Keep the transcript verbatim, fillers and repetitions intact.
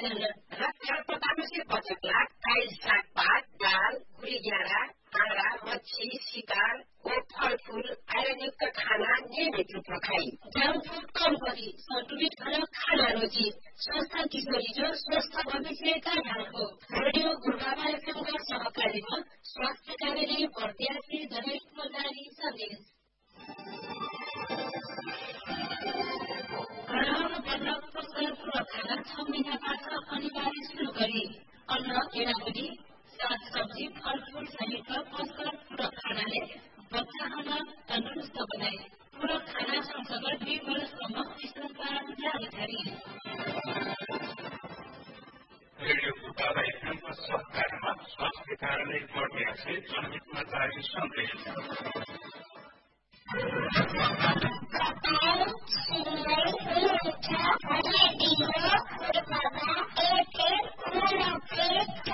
र खाना पकाउनु चाहिँ बचतला काई सागपात दाल गुडी ग्याडा आँडा मच्छी शिकार ओ फलफूल आयरनयुक्त खाना नियमित रूपमा खाई जंक फूड कम गरी सन्तुलित खाना खाना रोजी स्वस्थ किशोरी जो स्वस्थ भविष्यका आधार हो। रेडियो गुरुबाबा एफएमका सहकारीमा स्वास्थ्य कार्यालय बर्दियासी जनहितमा जारी सन्देश। घरमा बन्न पसल पूरक खाना छ महिनाबाट अनिवार्य सुरु गरी अन्न केरावली साग सब्जी फलफूल सहितका पसल पूरक खानाले बच्चाहरूलाई तन्दुरुस्त बनाए। पूरक खाना सँगसँगै दुई वर्षसम्म स्तनपान जानकारी। रेडियो गुरुबाबा एफएमको सहकारमा स्वास्थ्य कार्यालय बर्दियासी जनहितमा जारी सन्देश। Radio Gurubaba FM